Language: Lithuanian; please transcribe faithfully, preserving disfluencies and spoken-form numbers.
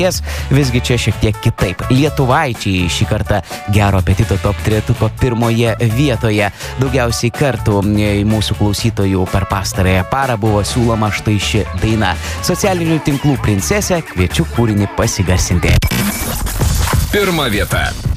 Visgi čia šiek tiek kitaip. Lietuvaičiai šį kartą gero apetito top trejetuko pirmoje vietoje. Daugiausiai kartų mūsų klausytojų per pastarąją parą buvo siūloma štai ši daina. Socialinių tinklų princesė, kviečiu kūrinį pasigarsinti. Pirma vieta.